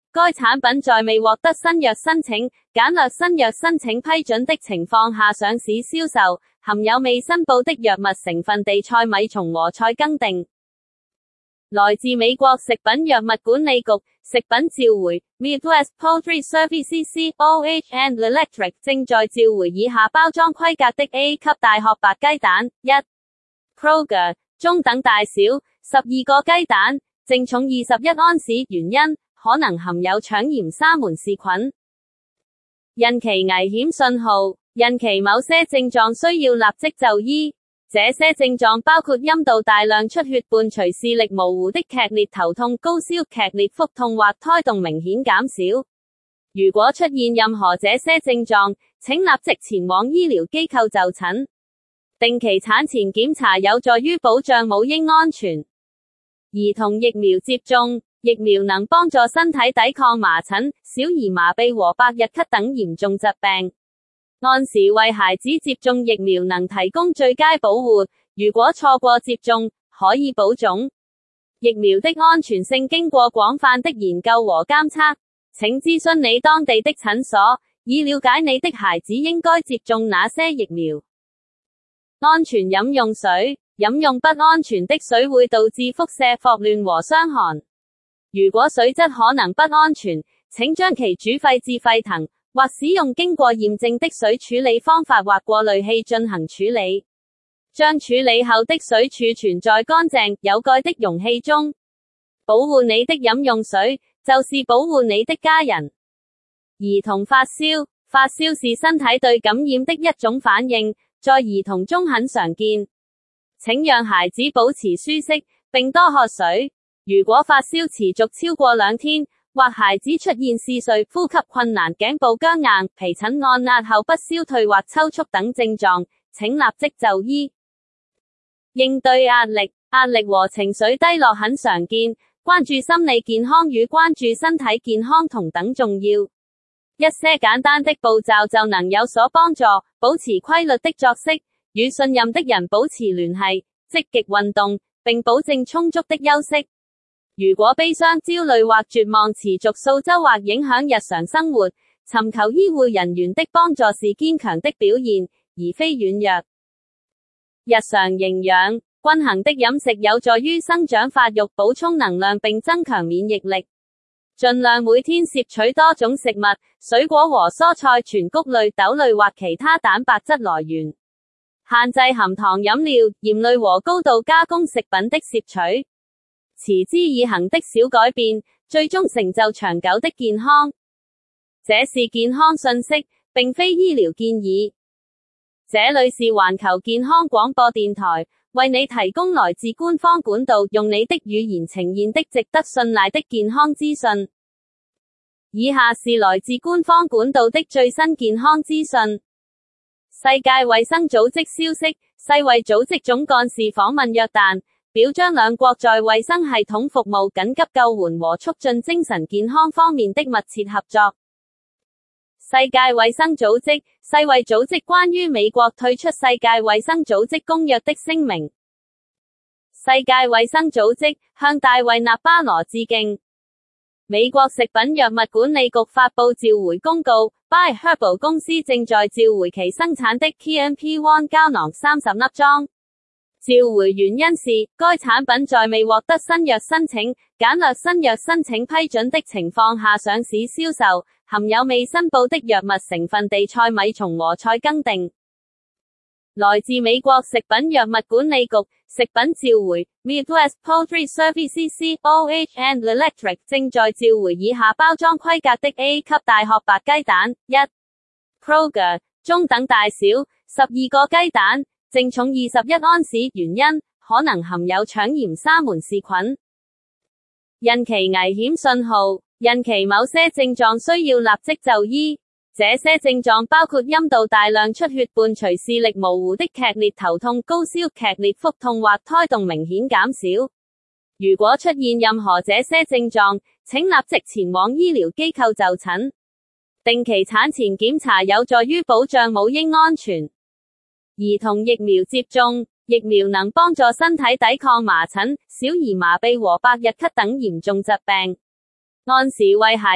該產品在未獲得新藥申請、簡略新藥申請批准的情況下上市銷售，含有未申報的藥物成分地塞米松和再更定。來自美國食品藥物管理局食品召回 Midwest Poultry Services (OH and Electric) 正在召回以下包裝規格的 A 級大殼白雞蛋。1. Kroger 中等大小12個雞蛋，淨重21安士，原因可能含有腸炎沙門氏菌。孕期危險信號，孕期某些症狀需要立即就醫。這些症狀包括陰道大量出血伴隨視力模糊的劇烈頭痛、高燒、劇烈腹痛或胎動明顯減少。如果出現任何這些症狀，請立即前往醫療機構就診。定期產前檢查有助於保障母嬰安全。兒童疫苗接種，疫苗能幫助身體抵抗麻疹、小兒麻痹和百日咳等嚴重疾病。按時為孩子接種疫苗能提供最佳保護，如果錯過接種，可以保種。疫苗的安全性經過廣泛的研究和監測，請諮詢你當地的診所，以了解你的孩子應該接種哪些疫苗。安全飲用水，飲用不安全的水會導致輻射霍亂和傷寒。如果水質可能不安全，請將其煮沸至沸騰，或使用經過驗證的水處理方法或過濾器進行處理。將處理後的水儲存在乾淨、有蓋的容器中。保護你的飲用水，就是保護你的家人。兒童發燒，發燒是身體對感染的一種反應，在兒童中很常見。請讓孩子保持舒適，並多喝水。如果發燒持續超過2天，或孩子出現嗜睡、呼吸困難、頸部僵硬、皮疹按壓後不消退或抽搐等症狀，請立即就醫。應對壓力，壓力和情緒低落很常見，關注心理健康與關注身體健康同等重要。一些簡單的步驟就能有所幫助，保持規律的作息，與信任的人保持聯繫，積極運動，並保證充足的休息。如果悲傷、焦慮或絕望持續數周或影響日常生活，尋求醫護人員的幫助是堅強的表現，而非軟弱。日常營養，均衡的飲食有助於生長發育、補充能量並增強免疫力。盡量每天攝取多種食物、水果和蔬菜、全穀類、豆類或其他蛋白質來源。限制含糖飲料、鹽類和高度加工食品的攝取。持之以恆的小改變，最終成就長久的健康。這是健康信息，並非醫療建議。這裏是環球健康廣播電台，為你提供來自官方管道，用你的語言呈現的值得信賴的健康資訊。以下是來自官方管道的最新健康資訊。世界衛生組織消息，世衛組織總幹事訪問約旦，表彰兩國在衛生系統服務、緊急救援和促進精神健康方面的密切合作。世界衛生組織，世衛組織關於美國退出世界衛生組織公約的聲明。世界衛生組織向大衛納巴羅致敬。美國食品藥物管理局發布召回公告 ，By Herbal 公司正在召回其生產的 KMP-1 膠囊30粒裝。召回原因是，該產品在未獲得新藥申請、簡略新藥申請批准的情況下上市銷售，含有未申報的藥物成分地塞米松和再更定。來自美國食品藥物管理局食品召回 Midwest Poultry Services (OH and Electric) 正在召回以下包裝規格的 A 級大殼白雞蛋。1. Kroger 中等大小12個雞蛋，淨重21安士，原因可能含有腸炎沙門氏菌。孕期危險信號，孕期某些症狀需要立即就醫。這些症狀包括陰道大量出血伴隨視力模糊的劇烈頭痛、高燒、劇烈腹痛或胎動明顯減少。如果出現任何這些症狀，請立即前往醫療機構就診。定期產前檢查有助於保障母嬰安全。兒童疫苗接種，疫苗能幫助身體抵抗麻疹、小兒麻痹和百日咳等嚴重疾病。按時為孩